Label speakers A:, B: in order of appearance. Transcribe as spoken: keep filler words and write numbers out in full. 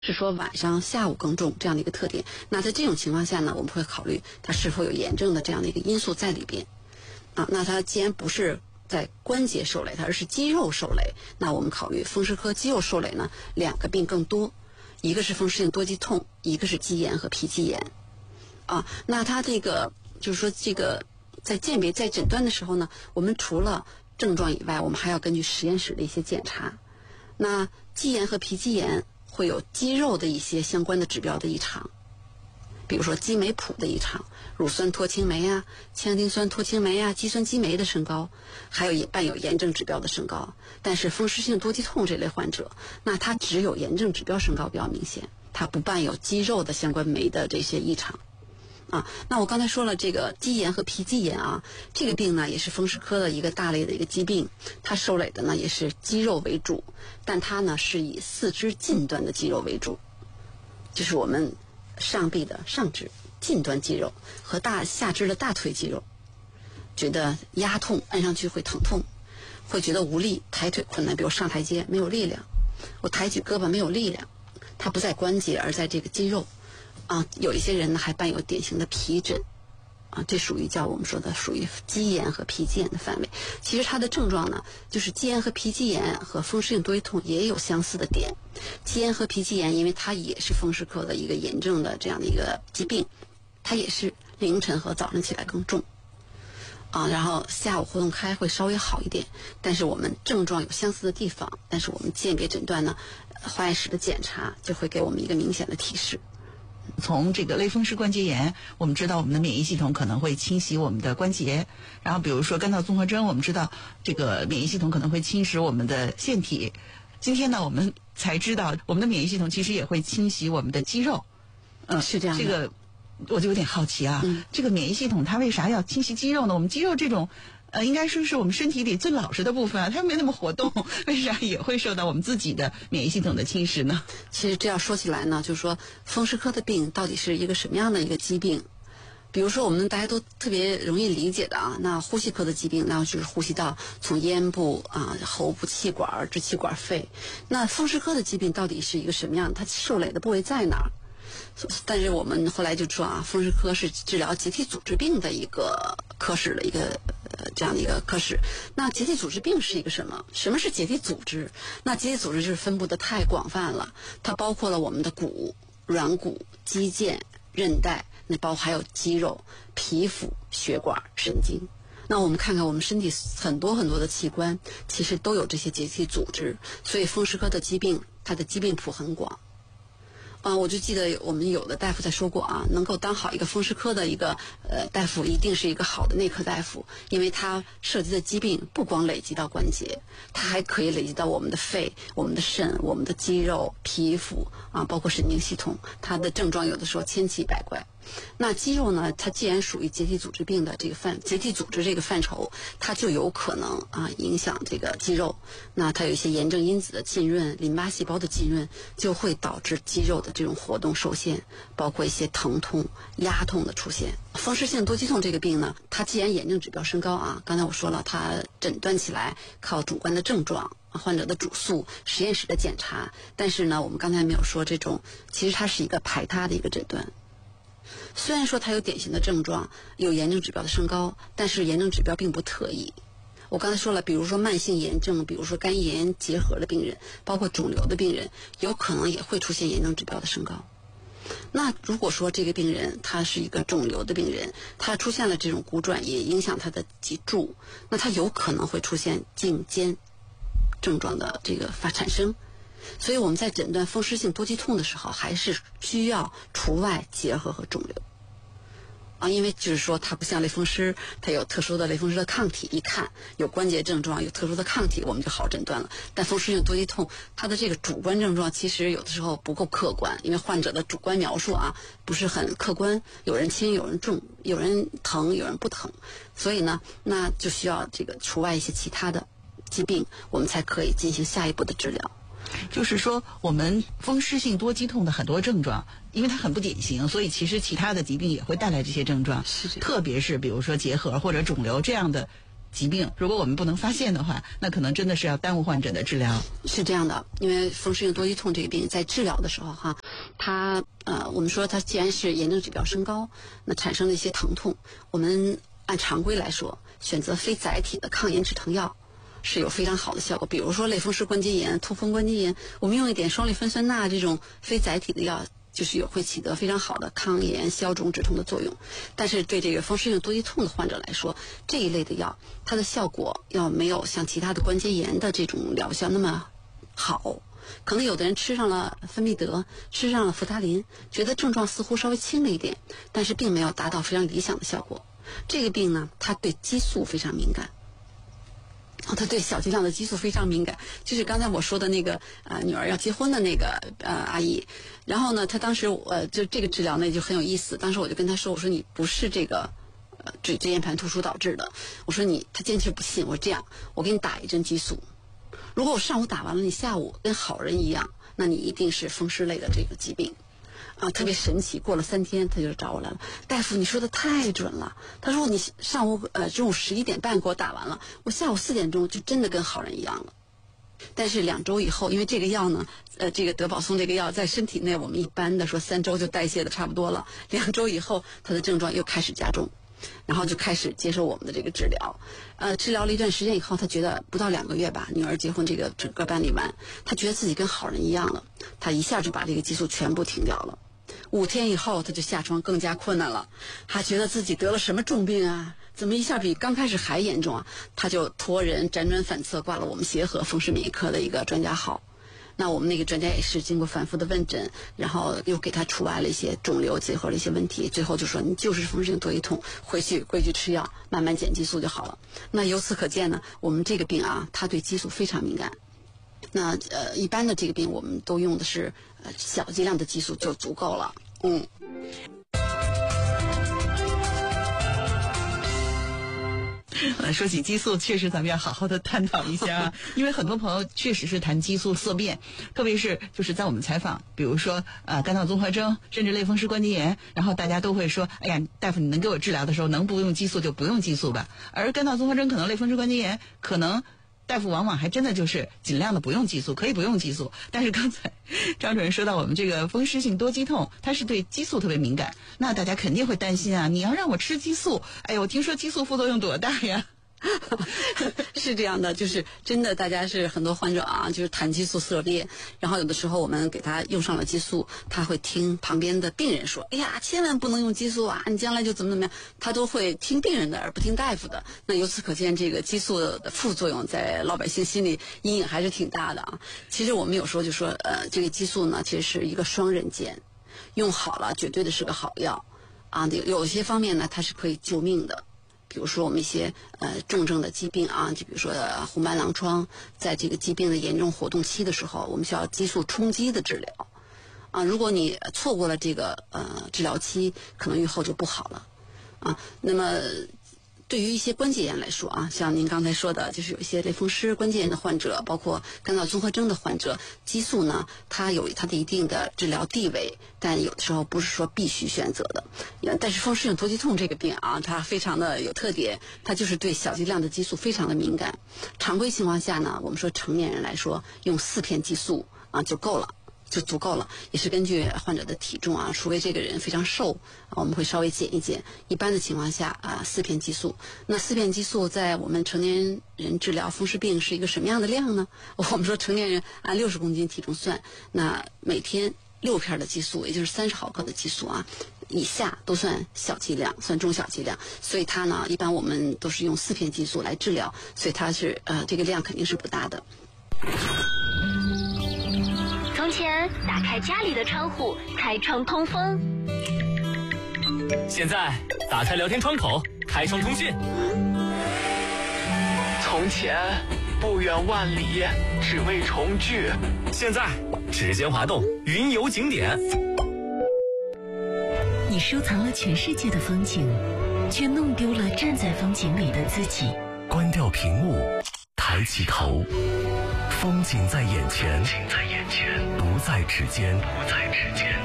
A: 是说晚上下午更重这样的一个特点。那在这种情况下呢，我们会考虑它是否有炎症的这样的一个因素在里边啊。那它既然不是在关节受累，它而是肌肉受累，那我们考虑风湿科肌肉受累呢，两个病更多，一个是风湿性多肌痛，一个是肌炎和皮肌炎啊。那它这个就是说这个在鉴别在诊断的时候呢，我们除了症状以外，我们还要根据实验室的一些检查。那肌炎和皮肌炎会有肌肉的一些相关的指标的异常，比如说肌酶谱的异常，乳酸脱氢酶啊、羟丁酸脱氢酶啊、肌酸激酶的升高，还有也伴有炎症指标的升高。但是风湿性多肌痛这类患者，那它只有炎症指标升高比较明显，它不伴有肌肉的相关酶的这些异常。啊，那我刚才说了这个肌炎和皮肌炎啊，这个病呢也是风湿科的一个大类的一个疾病，它受累的呢也是肌肉为主，但它呢是以四肢近端的肌肉为主，就是我们上臂的上肢近端肌肉和大下肢的大腿肌肉，觉得压痛，按上去会疼痛，会觉得无力，抬腿困难，比如上台阶没有力量，我抬举胳膊没有力量，它不在关节而在这个肌肉。啊，有一些人呢还伴有典型的皮疹，啊，这属于叫我们说的属于肌炎和皮肌炎的范围。其实它的症状呢，就是肌炎和皮肌炎和风湿性多肌痛也有相似的点。肌炎和皮肌炎，因为它也是风湿科的一个炎症的这样的一个疾病，它也是凌晨和早上起来更重，啊，然后下午活动开会稍微好一点，但是我们症状有相似的地方，但是我们鉴别诊断呢，化验室的检查就会给我们一个明显的提示。
B: 从这个类风湿关节炎，我们知道我们的免疫系统可能会侵袭我们的关节，然后比如说干燥综合征，我们知道这个免疫系统可能会侵蚀我们的腺体。今天呢，我们才知道我们的免疫系统其实也会侵袭我们的肌肉。
A: 嗯，是这样的。
B: 这个我就有点好奇啊，
A: 嗯、
B: 这个免疫系统它为啥要侵袭肌肉呢？我们肌肉这种呃，应该说是我们身体里最老实的部分啊，它没那么活动，为啥也会受到我们自己的免疫系统的侵蚀呢？
A: 其实这样说起来呢，就是说风湿科的病到底是一个什么样的一个疾病？比如说我们大家都特别容易理解的啊，那呼吸科的疾病，那就是呼吸道从咽部啊、喉部、气管、支气管、肺。那风湿科的疾病到底是一个什么样？它受累的部位在哪儿？但是我们后来就说啊，风湿科是治疗结缔组织病的一个科室的一个呃这样的一个科室。那结缔组织病是一个什么？什么是结缔组织？那结缔组织就是分布的太广泛了，它包括了我们的骨、软骨、肌腱、韧带，那包括还有肌肉、皮肤、血管、神经。那我们看看我们身体很多很多的器官，其实都有这些结缔组织，所以风湿科的疾病，它的疾病谱很广。啊，我就记得我们有的大夫在说过啊，能够当好一个风湿科的一个呃大夫，一定是一个好的内科大夫，因为他涉及的疾病不光累积到关节，它还可以累积到我们的肺、我们的肾、我们的肌肉、皮肤啊，包括神经系统，它的症状有的时候千奇百怪。那肌肉呢，它既然属于结缔组织病的这个范结缔组织这个范畴，它就有可能啊影响这个肌肉。那它有一些炎症因子的浸润、淋巴细胞的浸润，就会导致肌肉的这种活动受限，包括一些疼痛、压痛的出现。风湿性多肌痛这个病呢，它既然炎症指标升高啊，刚才我说了，它诊断起来靠主观的症状、患者的主诉、实验室的检查，但是呢，我们刚才没有说这种，其实它是一个排他的一个诊断。虽然说它有典型的症状，有炎症指标的升高，但是炎症指标并不特异。我刚才说了，比如说慢性炎症，比如说肝炎结核的病人，包括肿瘤的病人，有可能也会出现炎症指标的升高。那如果说这个病人他是一个肿瘤的病人，他出现了这种骨转移，影响他的脊柱，那他有可能会出现颈肩症状的这个发产生。所以我们在诊断风湿性多肌痛的时候，还是需要除外结核和肿瘤啊，因为就是说它不像类风湿，它有特殊的类风湿的抗体，一看有关节症状，有特殊的抗体，我们就好诊断了。但风湿性多肌痛，它的这个主观症状其实有的时候不够客观，因为患者的主观描述啊不是很客观，有人轻有人重，有人疼有人不疼，所以呢，那就需要这个除外一些其他的疾病，我们才可以进行下一步的治疗。
B: 就是说我们风湿性多肌痛的很多症状，因为它很不典型，所以其实其他的疾病也会带来这些症状，
A: 是这样，
B: 特别是比如说结核或者肿瘤这样的疾病，如果我们不能发现的话，那可能真的是要耽误患者的治疗。
A: 是这样的，因为风湿性多肌痛这个病在治疗的时候哈，它呃，我们说它既然是炎症指标升高，那产生了一些疼痛，我们按常规来说，选择非载体的抗炎止疼药是有非常好的效果。比如说类风湿关节炎、痛风关节炎，我们用一点双类芬酸钠这种非载体的药，就是有会起得非常好的抗炎、消肿、止痛的作用。但是对这个风湿性多肌痛的患者来说，这一类的药它的效果要没有像其他的关节炎的这种疗效那么好。可能有的人吃上了芬必得，吃上了扶他林，觉得症状似乎稍微轻了一点，但是并没有达到非常理想的效果。这个病呢，它对激素非常敏感。哦，他对小剂量的激素非常敏感，就是刚才我说的那个呃女儿要结婚的那个呃阿姨，然后呢，她当时呃就这个治疗呢就很有意思，当时我就跟她说，我说你不是这个呃椎椎间盘突出导致的，我说你，她坚决不信，我说这样，我给你打一针激素，如果我上午打完了，你下午跟好人一样，那你一定是风湿类的这个疾病。啊，特别神奇！过了三天，他就找我来了。大夫，你说的太准了。他说你上午呃中午十一点半给我打完了，我下午四点钟就真的跟好人一样了。但是两周以后，因为这个药呢，呃，这个德保松这个药在身体内，我们一般的说三周就代谢的差不多了。两周以后，他的症状又开始加重，然后就开始接受我们的这个治疗。呃，治疗了一段时间以后，他觉得不到两个月吧，女儿结婚这个整个办理完，他觉得自己跟好人一样了，他一下就把这个激素全部停掉了。五天以后，他就下床更加困难了，他觉得自己得了什么重病啊？怎么一下比刚开始还严重啊？他就托人辗转反侧挂了我们协和风湿免疫科的一个专家号。那我们那个专家也是经过反复的问诊，然后又给他除外了一些肿瘤结合了一些问题，最后就说你就是风湿性多肌痛，回去规矩吃药，慢慢减激素就好了。那由此可见呢，我们这个病啊，它对激素非常敏感。那呃，一般的这个病我们都用的是呃小剂量的激素就足够了。嗯。
B: 呃，说起激素，确实咱们要好好的探讨一下啊，因为很多朋友确实是谈激素色变，特别是就是在我们采访，比如说呃肝脑综合征，甚至类风湿关节炎，然后大家都会说，哎呀，大夫你能给我治疗的时候，能不用激素就不用激素吧。而肝脑综合征可能类风湿关节炎可能。大夫往往还真的就是尽量的不用激素，可以不用激素。但是刚才张主任说到我们这个风湿性多肌痛，它是对激素特别敏感，那大家肯定会担心啊，你要让我吃激素，哎呦，我听说激素副作用多大呀？
A: 是这样的，就是真的，大家是很多患者啊，就是谈激素色变，然后有的时候我们给他用上了激素，他会听旁边的病人说，哎呀，千万不能用激素啊，你将来就怎么怎么样，他都会听病人的而不听大夫的。那由此可见，这个激素的副作用在老百姓心里阴影还是挺大的啊。其实我们有时候就说，呃，这个激素呢，其实是一个双刃剑，用好了绝对的是个好药啊，有有些方面呢，它是可以救命的。比如说我们一些呃重症的疾病啊，就比如说红斑狼疮，在这个疾病的严重活动期的时候，我们需要激素冲击的治疗啊。如果你错过了这个呃治疗期，可能预后就不好了啊。那么对于一些关节炎来说啊，像您刚才说的，就是有一些类风湿关节炎的患者，包括肝脑综合征的患者，激素呢，它有它的一定的治疗地位，但有的时候不是说必须选择的。但是风湿性多肌痛这个病啊，它非常的有特点，它就是对小剂量的激素非常的敏感。常规情况下呢，我们说成年人来说，用四片激素啊就够了。就足够了，也是根据患者的体重啊，除非这个人非常瘦，我们会稍微减一减。一般的情况下啊，四片激素。那四片激素在我们成年人治疗风湿病是一个什么样的量呢？我们说成年人按六十公斤体重算，那每天六片的激素，也就是三十毫克的激素啊，以下都算小剂量，算中小剂量。所以它呢，一般我们都是用四片激素来治疗，所以它是呃这个量肯定是不大的。
C: 从前打开家里的窗户，开窗通风。
D: 现在打开聊天窗口，开窗通讯。
E: 从前不远万里，只为重聚。
D: 现在指尖滑动，云游景点。
F: 你收藏了全世界的风景，却弄丢了站在风景里的自己。
G: 关掉屏幕，抬起头，风景在眼前，不在指尖。